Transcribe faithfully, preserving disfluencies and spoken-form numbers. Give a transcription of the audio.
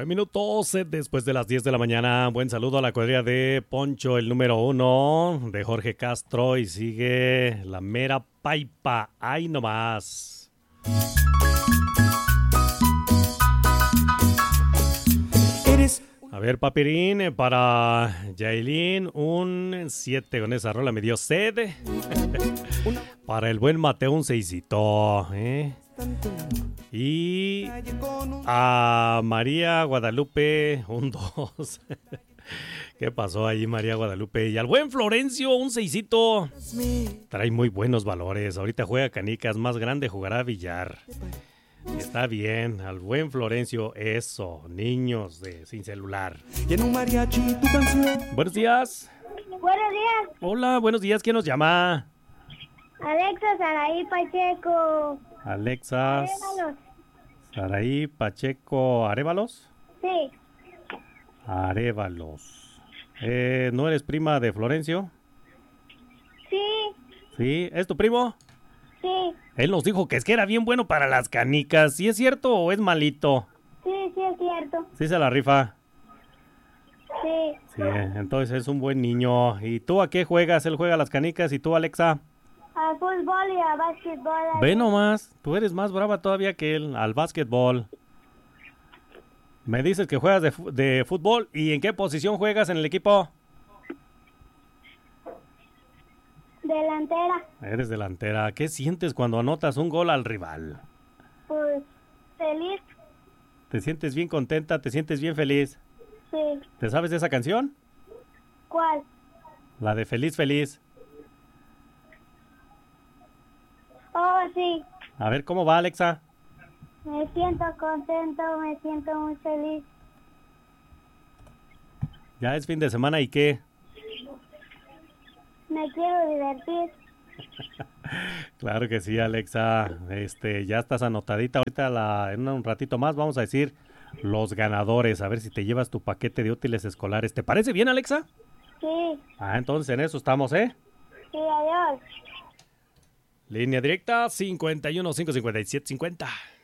Nueve minutos eh, después de las diez de la mañana. Buen saludo a la cuadrilla de Poncho, el número uno, de Jorge Castro. Y sigue la mera paipa. ¡Ay, nomás! A ver, papirín, eh, para Yailin, un siete con esa rola me dio sed. Para el buen Mateo, un seisito, ¿eh? Y a María Guadalupe, un dos. ¿Qué pasó ahí, María Guadalupe? Y al buen Florencio, un seisito. Trae muy buenos valores. Ahorita juega canicas, más grande jugará billar. Está bien, al buen Florencio, eso, niños de sin celular. Buenos días. Buenos días. Hola, buenos días, ¿quién nos llama? Alexa Saraí Pacheco. Alexa Arévalos. Saraí Pacheco Arévalos. Sí. Arévalos. Eh, ¿No eres prima de Florencio? Sí. ¿Sí? ¿Es tu primo? Sí. Él nos dijo que es que era bien bueno para las canicas. ¿Sí es cierto o es malito? Sí, sí es cierto. Sí se la rifa. Sí. Sí, entonces es un buen niño. ¿Y tú a qué juegas? Él juega a las canicas y tú, Alexa. A fútbol y a básquetbol. Ve nomás, tú eres más brava todavía que él, al básquetbol. Me dices que juegas de, fu- de fútbol. ¿Y en qué posición juegas en el equipo? Delantera. Eres delantera. ¿Qué sientes cuando anotas un gol al rival? Pues feliz. ¿Te sientes bien contenta? ¿Te sientes bien feliz? Sí. ¿Te sabes de esa canción? ¿Cuál? La de Feliz Feliz. Oh, sí. A ver, ¿cómo va, Alexa? Me siento contento, me siento muy feliz. Ya es fin de semana y ¿qué? Me quiero divertir. Claro que sí, Alexa. Este, ya estás anotadita. Ahorita la, en un ratito más vamos a decir los ganadores. A ver si te llevas tu paquete de útiles escolares. ¿Te parece bien, Alexa? Sí. Ah, entonces en eso estamos, ¿eh? Sí, adiós. Línea directa cincuenta y uno, cinco cincuenta y siete, cincuenta.